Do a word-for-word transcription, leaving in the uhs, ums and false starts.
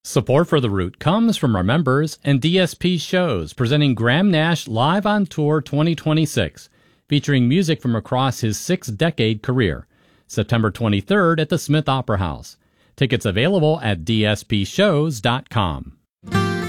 Support for The Root comes from our members and D S P Shows, presenting Graham Nash Live on Tour twenty twenty-six, featuring music from across his six-decade career. September twenty-third at the Smith Opera House. Tickets available at d s p shows dot com.